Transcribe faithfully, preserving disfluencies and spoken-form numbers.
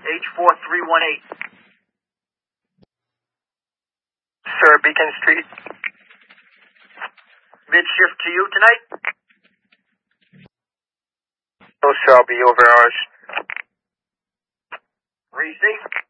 H four three one eight. Sir, Beacon Street. Mid-shift to you tonight? No, sir, I'll be over hours. Receive.